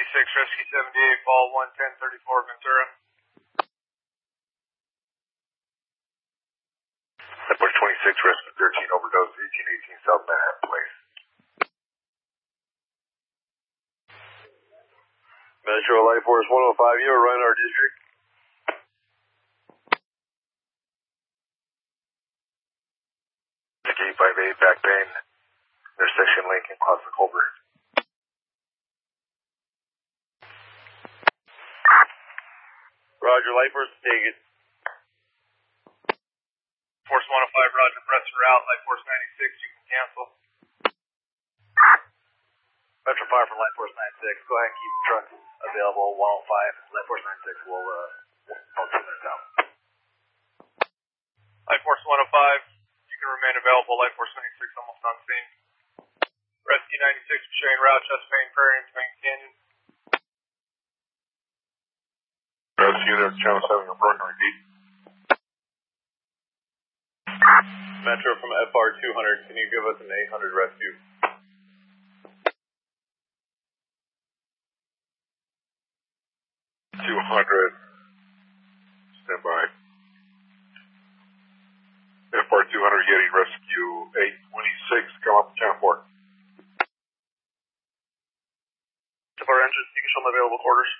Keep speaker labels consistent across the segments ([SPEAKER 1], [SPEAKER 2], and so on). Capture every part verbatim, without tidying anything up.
[SPEAKER 1] twenty-six, Rescue seventy-eight, Ball one ten thirty-four, Ventura.
[SPEAKER 2] Light twenty-six, Rescue thirteen, overdose, eighteen eighteen South Manhattan Place.
[SPEAKER 3] Metro Light Force one oh five, you are running our district.
[SPEAKER 2] eight five eight, back pain, intersection Lincoln, Classic Holbert.
[SPEAKER 3] Roger, Light Force, take it.
[SPEAKER 1] Force one oh five, Roger, press her out, Light Force ninety-six, you can cancel.
[SPEAKER 3] Metro Fire from Light Force ninety-six, go ahead and keep trucks available, one oh five, Light Force ninety-six will, uh, I'll two minutes out.
[SPEAKER 1] Light Force one oh five, you can remain available, Light Force ninety-six almost on scene. Rescue ninety-six, Shane route, Chesapeake Prairie into Main Canyon.
[SPEAKER 2] Rescue unit, channel seven, you're broken, repeat.
[SPEAKER 3] Metro from F R two hundred, can you give us an eight hundred rescue?
[SPEAKER 2] two hundred, stand by. F R two hundred getting rescue eight twenty-six, come up to channel four.
[SPEAKER 3] F R engine, you can show them available quarters.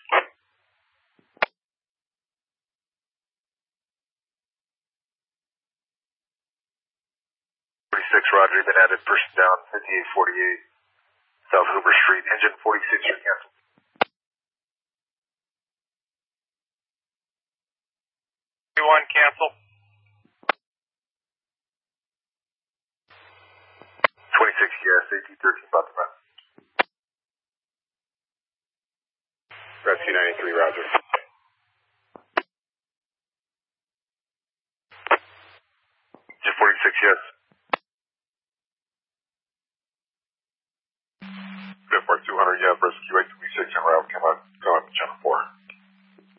[SPEAKER 2] forty-six, Roger, been added, person down, fifty-eight forty-eight, South Hoover Street, engine forty-six, you're canceled.
[SPEAKER 1] one, cancel.
[SPEAKER 2] twenty-six, yes, eighteen thirteen, about to run.
[SPEAKER 3] Rescue ninety-three, Roger.
[SPEAKER 2] Engine forty-six, yes. F R two hundred, yeah, rescue eight twenty-six en route, come out, come out to channel four.